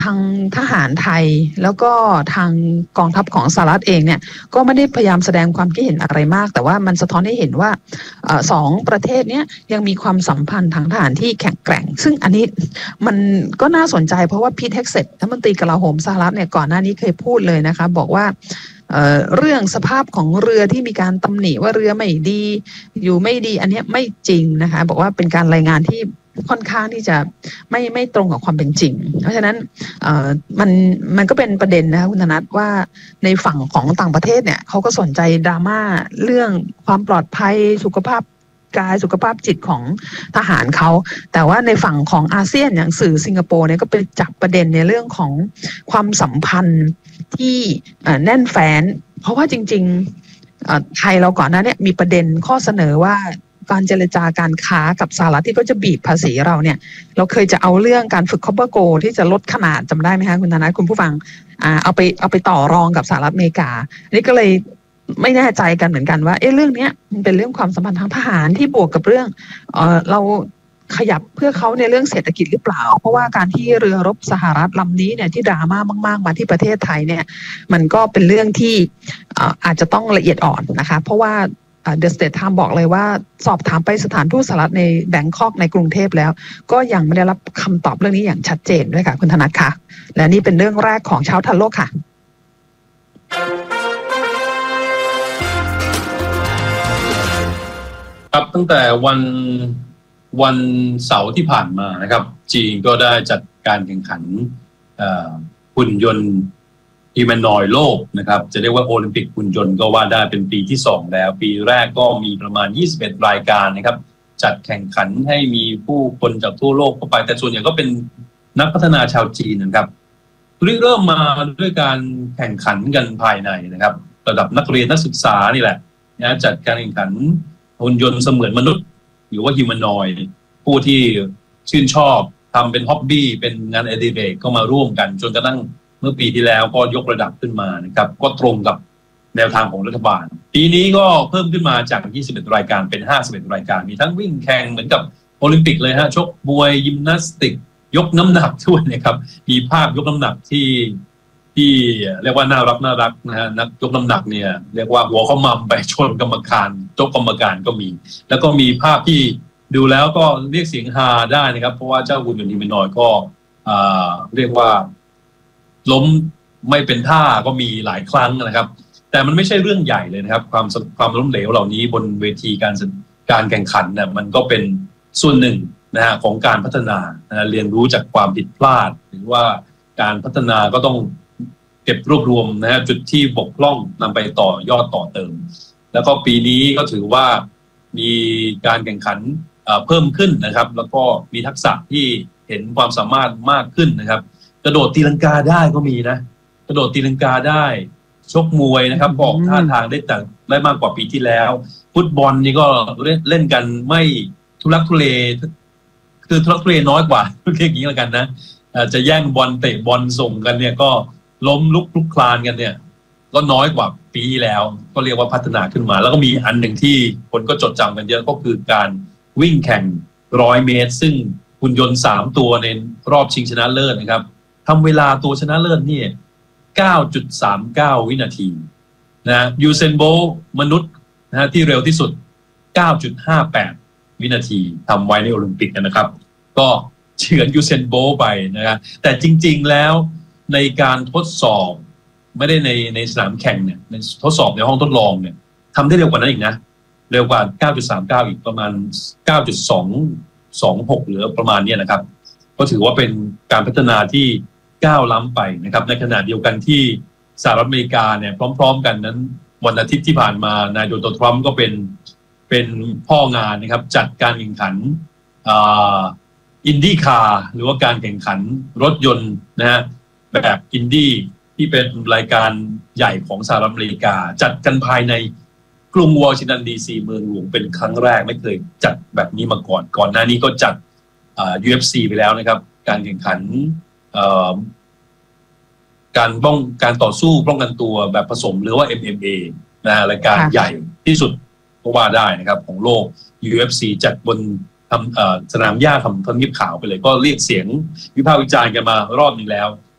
ทางทหารไทยแล้วก็ทางกองทัพของสหรัฐเองเนี่ยก็ไม่ได้พยายามแสดงความคิดเห็นอะไรมากแต่ว่ามันสะท้อนให้เห็นว่าสองประเทศเนี้ยยังมีความสัมพันธ์ทางทหารที่แข็งแกร่งซึ่งอันนี้มันก็น่าสนใจเพราะว่าพีท เฮกเซตรัฐมนตรีกลาโหมสหรัฐเนี่ยก่อนหน้านี้เคยพูดเลยนะคะบอกว่าเรื่องสภาพของเรือที่มีการตำหนิว่าเรือไม่ดีอยู่ไม่ดีอันนี้ไม่จริงนะคะบอกว่าเป็นการรายงานที่ค่อนข้างที่จะไม่ตรงกับความเป็นจริงเพราะฉะนั้นมันก็เป็นประเด็นนะคะคุณธนัทว่าในฝั่งของต่างประเทศเนี่ยเขาก็สนใจดราม่าเรื่องความปลอดภัยสุขภาพกายสุขภาพจิตของทหารเขาแต่ว่าในฝั่งของอาเซียนอย่างสื่อสิงคโปร์เนี่ยก็ไปจับประเด็นในเรื่องของความสัมพันธ์ที่แน่นแฟ้นเพราะว่าจริงๆไทยเราก่อนหน้านี้มีประเด็นข้อเสนอว่าการเจรจาการค้ากับสหรัฐที่ก็จะบีบภาษีเราเนี่ยเราเคยจะเอาเรื่องการฝึกคอปเปอร์โกที่จะลดขนาดจำได้ไหมคะคุณธนัทคุณผู้ฟังเอาไปต่อรองกับสหรัฐอเมริกานี่ก็เลยไม่แน่ใจกันเหมือนกันว่าเรื่องนี้มันเป็นเรื่องความสัมพันธ์ทางทหารที่บวกกับเรื่องเราขยับเพื่อเขาในเรื่องเศรษฐกิจหรือเปล่าเพราะว่าการที่เรือรบสหรัฐลำนี้เนี่ยที่ดราม่ามากๆมาที่ประเทศไทยเนี่ยมันก็เป็นเรื่องที่อาจจะต้องละเอียดอ่อนนะคะเพราะว่าThe State Time บอกเลยว่าสอบถามไปสถานทูตสหรัฐในแบงคอกในกรุงเทพแล้วก็ยังไม่ได้รับคำตอบเรื่องนี้อย่างชัดเจนด้วยค่ะคุณธนัทค่ะและนี่เป็นเรื่องแรกของเช้าทันโลกค่ะครับตั้งแต่วันเสาร์ที่ผ่านมานะครับจีนก็ได้จัดการแข่งขันหุ่นยนต์ฮิวแมนอยด์โลกนะครับจะเรียกว่าโอลิมปิกหุ่นยนต์ก็ว่าได้เป็นปีที่2แล้วปีแรกก็มีประมาณ21รายการนะครับจัดแข่งขันให้มีผู้คนจากทั่วโลกเข้าไปแต่ส่วนใหญ่ก็เป็นนักพัฒนาชาวจีนนะครับเริ่มมาด้วยการแข่งขันกันภายในนะครับระดับนักเรียนนักศึกษานี่แหละนะจัดการแข่งขันหุ่นยนต์เสมือนมนุษย์หรือว่าฮิวแมนอยด์ผู้ที่ชื่นชอบทำเป็นฮ็อบบี้เป็นงานอดิเรกก็มาร่วมกันจนกระทั่งเมื่อปีที่แล้วก็ยกระดับขึ้นมานะครับก็ตรงกับแนวทางของรัฐบาลปีนี้ก็เพิ่มขึ้นมาจาก21รายการเป็น51รายการมีทั้งวิ่งแข่งเหมือนกับโอลิมปิกเลยฮะชกมวยยิมนาสติกยกน้ำหนักด้วยนะครับมีภาพยกน้ำหนักที่เรียกว่าน่ารักนะฮะนักยกน้ำหนักเนี่ยเรียกว่าหัวเขามัมไปชนกรรมการยกกรรมการก็มีแล้วก็มีภาพที่ดูแล้วก็เรียกเสียงฮาได้นะครับเพราะว่าเจ้าหุ่นยนต์ฮิวแมนอยด์ก็เรียกว่าล้มไม่เป็นท่าก็มีหลายครั้งนะครับแต่มันไม่ใช่เรื่องใหญ่เลยนะครับความล้มเหลวเหล่านี้บนเวทีการแข่งขันเนี่ยมันก็เป็นส่วนหนึ่งนะฮะของการพัฒนาเรียนรู้จากความผิดพลาดหรือว่าการพัฒนาก็ต้องเก็บรวบรวมนะฮะจุดที่บกพร่องนำไปต่อยอดต่อเติมแล้วก็ปีนี้ก็ถือว่ามีการแข่งขันเพิ่มขึ้นนะครับแล้วก็มีทักษะที่เห็นความสามารถมากขึ้นนะครับกระโดดตีลังกาได้ก็มีนะกระโดดตีลังกาได้ชกมวยนะครับบอกท่าทางได้มากกว่าปีที่แล้วฟุตบอลนี่ก็เล่นกันไม่ทุลักทุเลคือทุลักทุเลน้อยกว่าเรียกอย่างนี้แล้วกันนะจะแย่งบอลเตะบอลส่งกันเนี่ยก็ล้มลุกคลานกันเนี่ยก็น้อยกว่าปีที่แล้วก็เรียกว่าพัฒนาขึ้นมาแล้วก็มีอันหนึ่งที่คนก็จดจำกันเยอะก็คือการวิ่งแข่ง100 เมตรซึ่งหุ่นยนต์3ตัวในรอบชิงชนะเลิศนะครับทำเวลาตัวชนะเลิศนี่ 9.39 วินาทีนะยูเซนโบล์มนุษย์นะที่เร็วที่สุด 9.58 วินาทีทำไว้ในโอลิมปิกนะครับก็เฉือนยูเซนโบล์ไปนะครับแต่จริงๆแล้วในการทดสอบไม่ได้ในสนามแข่งเนี่ยในทดสอบในห้องทดลองเนี่ยทำได้เร็วกว่านั้นอีกนะเร็วกว่า 9.39 อีกประมาณ 9.226 หรือประมาณนี้นะครับก็ถือว่าเป็นการพัฒนาที่ก้าวล้ำไปนะครับในขณะเดียวกันที่สหรัฐอเมริกาเนี่ยพร้อมๆกันนั้นวันอาทิตย์ที่ผ่านมานายโดนัลด์ทรัมป์ก็เป็นพ่องานนะครับจัดการแข่งขันอินดี้คาร์หรือว่าการแข่งขันรถยนต์นะฮะแบบอินดี้ที่เป็นรายการใหญ่ของสหรัฐอเมริกาจัดกันภายในกรุงวอชิงตันดีซีเมืองหลวงเป็นครั้งแรกไม่เคยจัดแบบนี้มาก่อนหน้านี้ก็จัดUFC ไปแล้วนะครับการแข่งขันการต่อสู้ป้องกันตัวแบบผสมหรือว่า MMA นะรายการใหญ่ที่สุดก็ว่าได้นะครับของโลก UFC จัดบนสนามหญ้าทำเนียบขาวไปเลยก็เรียกเสียงวิพากษ์วิจารณ์กันมารอบนึงแล้ว